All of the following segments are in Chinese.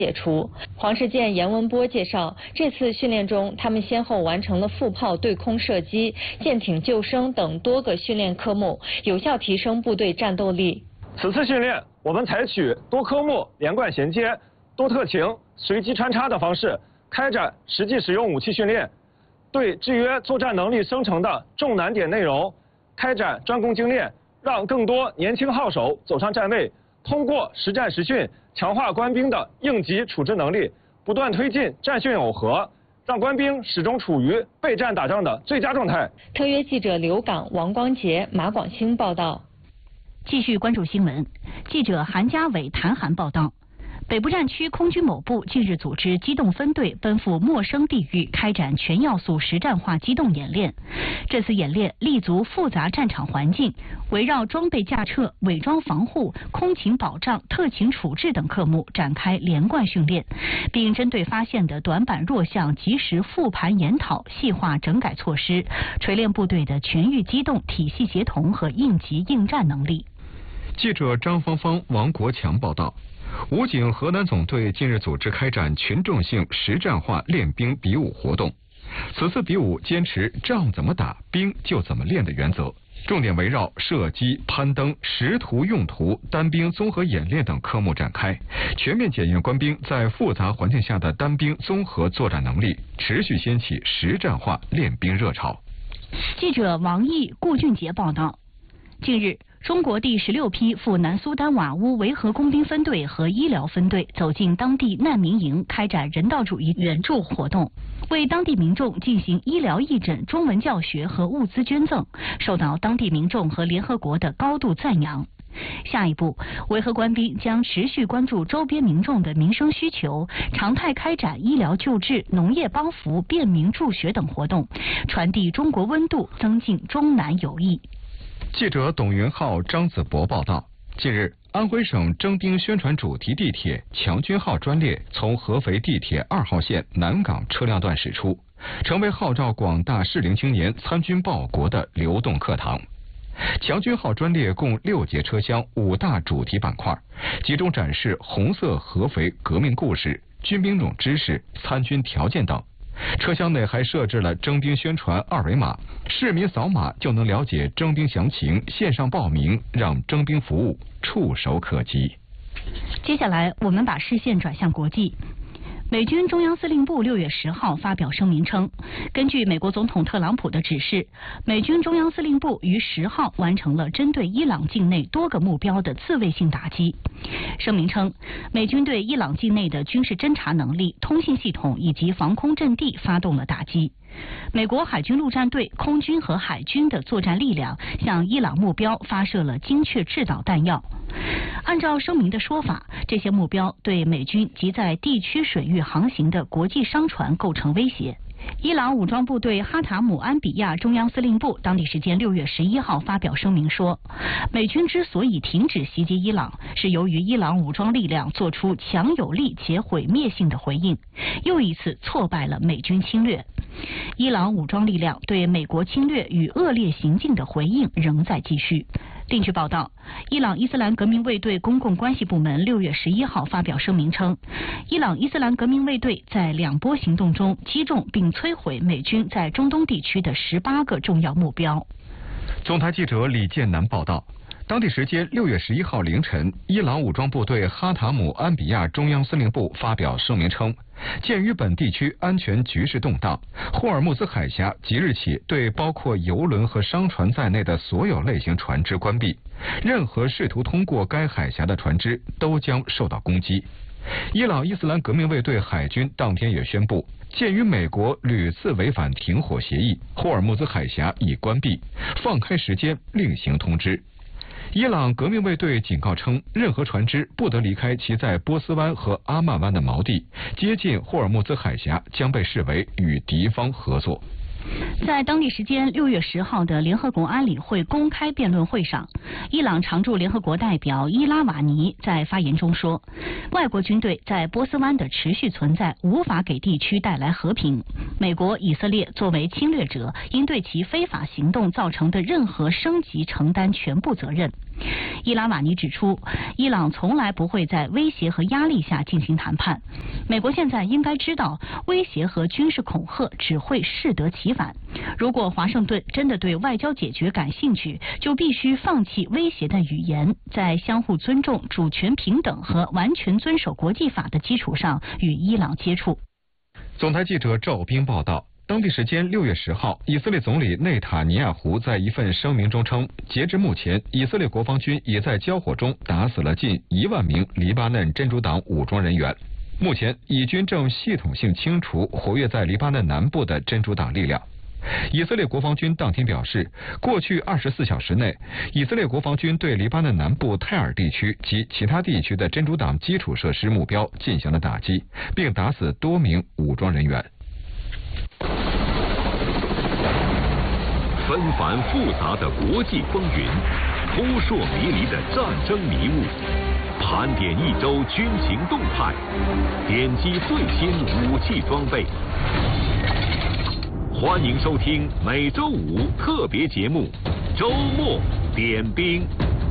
解除。黄世健、严文波介绍，这次训练中，他们先后完成了副炮对空射击、舰艇救生等多个训练科目，有效提升部队战斗力。 此次训练，我们采取多科目连贯衔接、多特情随机穿插的方式，开展实际使用武器训练，对制约作战能力生成的重难点内容开展专攻精练，让更多年轻号手走上战位。通过实战实训，强化官兵的应急处置能力，不断推进战训耦合，让官兵始终处于备战打仗的最佳状态。 特约记者刘岗、王光杰、马广兴报道。 继续关注新闻，记者韩家伟、谭涵报道。北部战区空军某部近日组织机动分队奔赴陌生地域，开展全要素实战化机动演练。这次演练立足复杂战场环境，围绕装备架设、伪装防护、空勤保障、特勤处置等科目展开连贯训练，并针对发现的短板弱项及时复盘研讨，细化整改措施，锤炼部队的全域机动、体系协同和应急应战能力。 记者张芳芳、王国强报道。武警河南总队近日组织开展群众性实战化练兵比武活动。此次比武坚持仗怎么打，兵就怎么练的原则，重点围绕射击、攀登、识图用途、单兵综合演练等科目展开，全面检验官兵在复杂环境下的单兵综合作战能力，持续掀起实战化练兵热潮。 记者王毅、顾俊杰报道。近日，中国第16批赴南苏丹瓦乌维和工兵分队和医疗分队走进当地难民营，开展人道主义援助活动，为当地民众进行医疗义诊、中文教学和物资捐赠，受到当地民众和联合国的高度赞扬。下一步，维和官兵将持续关注周边民众的民生需求，常态开展医疗救治、农业帮扶、便民助学等活动，传递中国温度，增进中南友谊。 记者董云浩、张子博报道。近日，安徽省征兵宣传主题地铁强军号专列从合肥地铁2号线南岗车辆段驶出，成为号召广大适龄青年参军报国的流动课堂。强军号专列共6节车厢，5大主题板块，集中展示红色合肥革命故事、军兵种知识、参军条件等。车厢内还设置了征兵宣传2维码，市民扫码就能了解征兵详情，线上报名，让征兵服务触手可及。 接下来，我们把视线转向国际。美军中央司令部6月10号发表声明称，根据美国总统特朗普的指示，美军中央司令部于10号完成了针对伊朗境内多个目标的自卫性打击。声明称，美军对伊朗境内的军事侦察能力、通信系统以及防空阵地发动了打击。美国海军陆战队、空军和海军的作战力量向伊朗目标发射了精确制导弹药。按照声明的说法，这些目标对美军及在地区水域航行的国际商船构成威胁。伊朗武装部队哈塔姆安比亚中央司令部当地时间6月11号发表声明说，美军之所以停止袭击伊朗，是由于伊朗武装力量做出强有力且毁灭性的回应，又一次挫败了美军侵略。伊朗武装力量对美国侵略与恶劣行径的回应仍在继续。另据报道，伊朗伊斯兰革命卫队公共关系部门6月11号发表声明称，伊朗伊斯兰革命卫队在2波行动中击中并摧毁美军在中东地区的18个重要目标。 总台记者李建南报道。当地时间6月11号凌晨，伊朗武装部队哈塔姆安比亚中央司令部发表声明称，鉴于本地区安全局势动荡，霍尔木兹海峡即日起对包括油轮和商船在内的所有类型船只关闭，任何试图通过该海峡的船只都将受到攻击。伊朗伊斯兰革命卫队海军当天也宣布，鉴于美国屡次违反停火协议，霍尔木兹海峡已关闭，放开时间另行通知。伊朗革命卫队警告称，任何船只不得离开其在波斯湾和阿曼湾的锚地，接近霍尔木兹海峡将被视为与敌方合作。 在当地时间6月10号的联合国安理会公开辩论会上，伊朗常驻联合国代表伊拉瓦尼在发言中说，外国军队在波斯湾的持续存在无法给地区带来和平。美国、以色列作为侵略者，应对其非法行动造成的任何升级承担全部责任。 伊拉瓦尼指出，伊朗从来不会在威胁和压力下进行谈判。美国现在应该知道，威胁和军事恐吓只会适得其反。如果华盛顿真的对外交解决感兴趣，就必须放弃威胁的语言，在相互尊重、主权平等和完全遵守国际法的基础上与伊朗接触。 总台记者赵斌报道。当地时间6月10号，以色列总理内塔尼亚胡在一份声明中称，截至目前，以色列国防军也在交火中打死了近1万名黎巴嫩真主党武装人员。目前，以军正系统性清除活跃在黎巴嫩南部的真主党力量。以色列国防军当天表示，过去24小时内，以色列国防军对黎巴嫩南部泰尔地区及其他地区的真主党基础设施目标进行了打击，并打死多名武装人员。 纷繁复杂的国际风云，扑朔迷离的战争迷雾，盘点一周军情动态，点击最新武器装备。欢迎收听每周五特别节目《周末点兵》。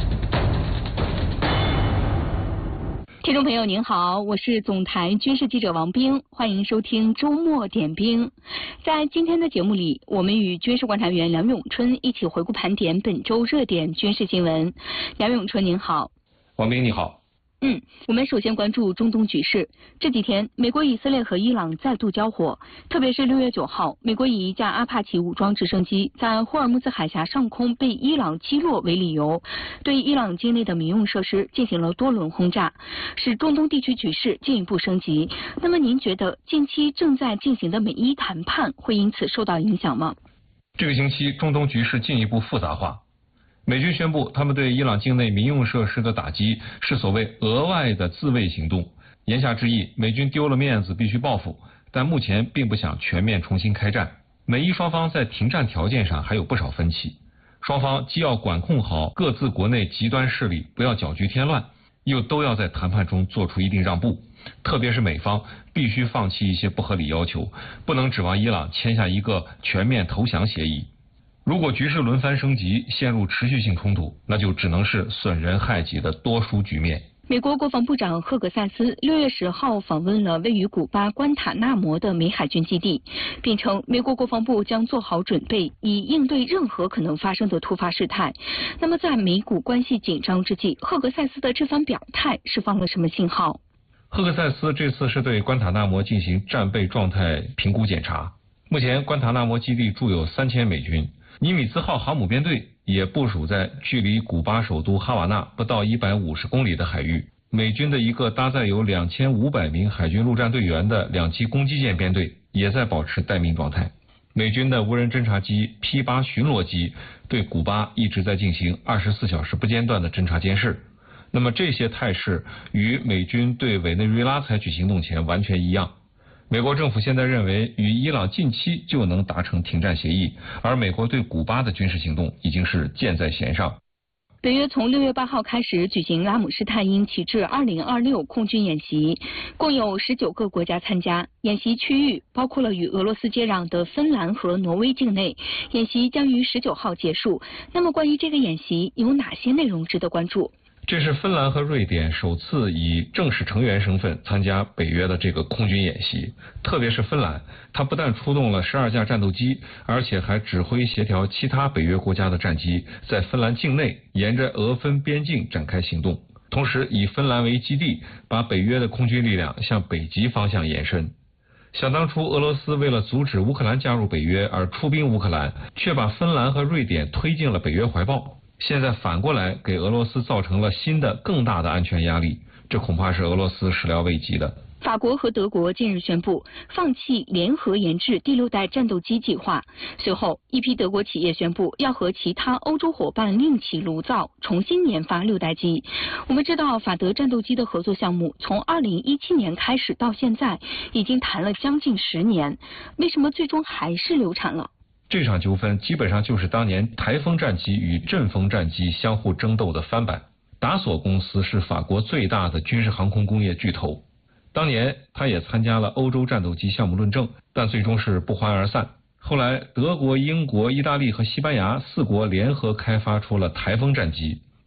听众朋友您好，我是总台军事记者王冰，欢迎收听周末点兵。在今天的节目里，我们与军事观察员梁永春一起回顾盘点本周热点军事新闻。梁永春您好。 王冰你好。 我们首先关注中东局势。这几天，美国、以色列和伊朗再度交火，特别是6月9号，美国以一架阿帕奇武装直升机在霍尔木兹海峡上空被伊朗击落为理由，对伊朗境内的民用设施进行了多轮轰炸，使中东地区局势进一步升级。那么您觉得近期正在进行的美伊谈判会因此受到影响吗？ 这个星期，中东局势进一步复杂化。美军宣布，他们对伊朗境内民用设施的打击是所谓额外的自卫行动。言下之意，美军丢了面子，必须报复，但目前并不想全面重新开战。美伊双方在停战条件上还有不少分歧，双方既要管控好各自国内极端势力，不要搅局添乱，又都要在谈判中做出一定让步。特别是美方必须放弃一些不合理要求，不能指望伊朗签下一个全面投降协议。如果局势轮番升级，陷入持续性冲突，那就只能是损人害己的多输局面。 美国国防部长赫格塞斯6月10号访问了位于古巴关塔纳摩的美海军基地，并称美国国防部将做好准备，以应对任何可能发生的突发事态。那么在美古关系紧张之际，赫格塞斯的这番表态释放了什么信号？ 赫格塞斯这次是对关塔纳摩进行战备状态评估检查。目前关塔纳摩基地驻有3000美军，尼米兹号航母编队也部署在距离古巴首都哈瓦那不到150公里的海域。美军的一个搭载有2500名海军陆战队员的2栖攻击舰编队也在保持待命状态。美军的无人侦察机 P-8 巡逻机对古巴一直在进行24小时不间断的侦察监视。那么这些态势与美军对委内瑞拉采取行动前完全一样。美国政府现在认为与伊朗近期就能达成停战协议，而美国对古巴的军事行动已经是箭在弦上。 北约从6月8号开始举行拉姆施泰因旗帜2026空军演习，共有19个国家参加。演习区域包括了与俄罗斯接壤的芬兰和挪威境内。演习将于19号结束。那么关于这个演习有哪些内容值得关注？ 这是芬兰和瑞典首次以正式成员身份参加北约的这个空军演习，特别是芬兰，它不但出动了12架战斗机，而且还指挥协调其他北约国家的战机在芬兰境内沿着俄芬边境展开行动，同时以芬兰为基地，把北约的空军力量向北极方向延伸。想当初，俄罗斯为了阻止乌克兰加入北约而出兵乌克兰，却把芬兰和瑞典推进了北约怀抱。现在反过来给俄罗斯造成了新的更大的安全压力，这恐怕是俄罗斯始料未及的。 法国和德国近日宣布放弃联合研制第6代战斗机计划，随后一批德国企业宣布要和其他欧洲伙伴另起炉灶，重新研发6代机。我们知道法德战斗机的合作项目从2017年开始到现在已经谈了将近10年，为什么最终还是流产了？ 这场纠纷基本上就是当年台风战机与阵风战机相互争斗的翻版。达索公司是法国最大的军事航空工业巨头，当年他也参加了欧洲战斗机项目论证，但最终是不欢而散。后来德国、英国、意大利和西班牙4国联合开发出了台风战机，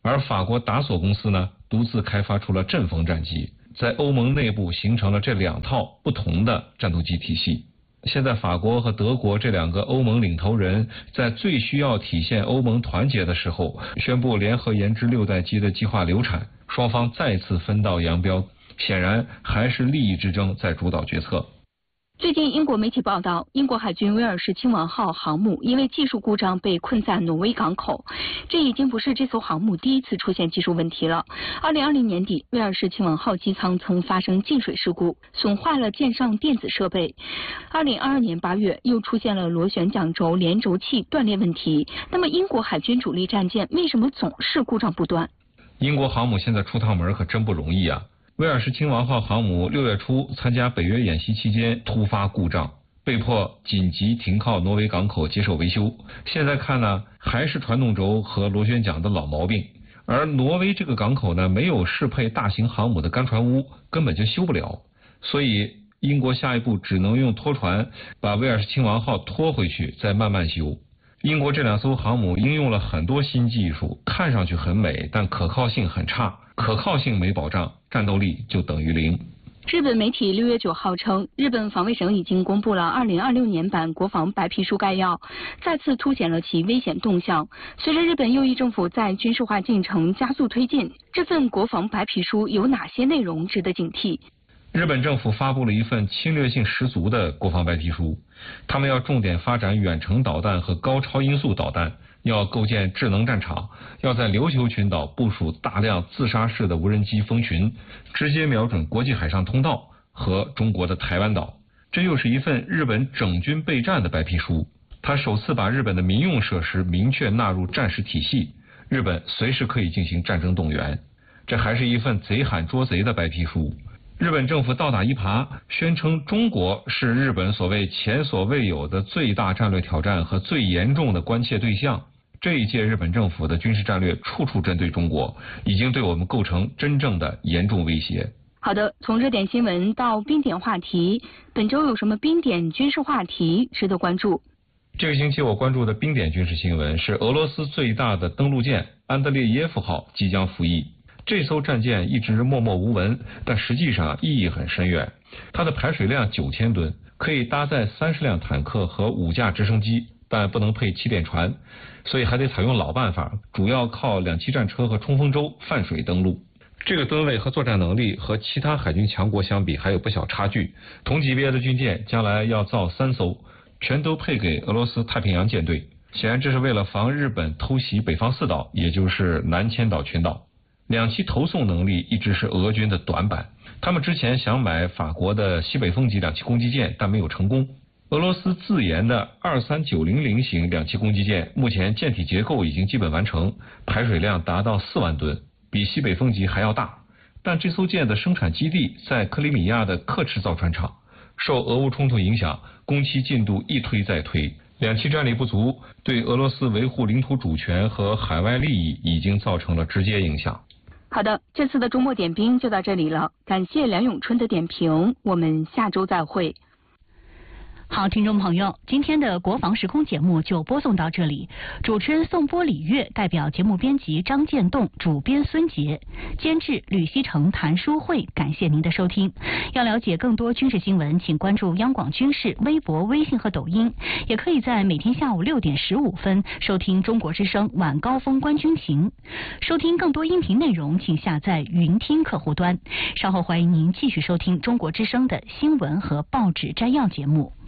而法国达索公司呢，独自开发出了阵风战机，在欧盟内部形成了这2套不同的战斗机体系。现在法国和德国这2个欧盟领头人在最需要体现欧盟团结的时候，宣布联合研制6代机的计划流产，双方再次分道扬镳，显然还是利益之争在主导决策。 最近，英国媒体报道，英国海军威尔士亲王号航母因为技术故障被困在挪威港口。这已经不是这艘航母第一次出现技术问题了。2020年底，威尔士亲王号机舱曾发生进水事故，损坏了舰上电子设备。2022年8月，又出现了螺旋桨轴连轴器断裂问题。那么，英国海军主力战舰为什么总是故障不断？ 英国航母现在出趟门可真不容易啊！威尔士亲王号航母6月初参加北约演习期间突发故障，被迫紧急停靠挪威港口接受维修。现在看呢，还是传动轴和螺旋桨的老毛病。而挪威这个港口呢，没有适配大型航母的干船坞，根本就修不了。所以英国下一步只能用拖船把威尔士亲王号拖回去，再慢慢修。英国这2艘航母应用了很多新技术，看上去很美，但可靠性很差。可靠性没保障，战斗力就等于0。 日本媒体6月9号称，日本防卫省已经公布了2026年版国防白皮书概要，再次凸显了其危险动向。随着日本右翼政府在军事化进程加速推进，这份国防白皮书有哪些内容值得警惕？ 日本政府发布了一份侵略性十足的国防白皮书，他们要重点发展远程导弹和高超音速导弹，要构建智能战场，要在琉球群岛部署大量自杀式的无人机蜂群，直接瞄准国际海上通道和中国的台湾岛。这又是一份日本整军备战的白皮书，它首次把日本的民用设施明确纳入战时体系，日本随时可以进行战争动员。这还是一份贼喊捉贼的白皮书。日本政府倒打一耙，宣称中国是日本所谓前所未有的最大战略挑战和最严重的关切对象。这一届日本政府的军事战略处处针对中国，已经对我们构成真正的严重威胁。 好的，从热点新闻到冰点话题，本周有什么冰点军事话题值得关注？ 这个星期我关注的冰点军事新闻是俄罗斯最大的登陆舰安德烈耶夫号即将服役。这艘战舰一直默默无闻，但实际上意义很深远。它的排水量9000吨，可以搭载30辆坦克和5架直升机，但不能配气垫船，所以还得采用老办法，主要靠2栖战车和冲锋舟泛水登陆。这个吨位和作战能力和其他海军强国相比还有不小差距。同级别的军舰将来要造3艘，全都配给俄罗斯太平洋舰队。显然这是为了防日本偷袭北方四岛，也就是南千岛群岛。2栖投送能力一直是俄军的短板，他们之前想买法国的西北风级2栖攻击舰，但没有成功。俄罗斯自研的23900型2栖攻击舰，目前舰体结构已经基本完成，排水量达到4万吨，比西北风级还要大。但这艘舰的生产基地在克里米亚的克赤造船厂，受俄乌冲突影响，工期进度一推再推，2栖战力不足，对俄罗斯维护领土主权和海外利益已经造成了直接影响。 好的，这次的周末点兵就到这里了，感谢梁永春的点评，我们下周再会。 好，听众朋友，今天的国防时空节目就播送到这里。主持人宋波、李月，代表节目编辑张建栋，主编孙杰，监制吕希成、谭书慧，感谢您的收听。要了解更多军事新闻，请关注央广军事微博、微信和抖音，也可以在每天下午6点15分收听中国之声晚高峰观军情。收听更多音频内容，请下载云听客户端。稍后欢迎您继续收听中国之声的新闻和报纸摘要节目。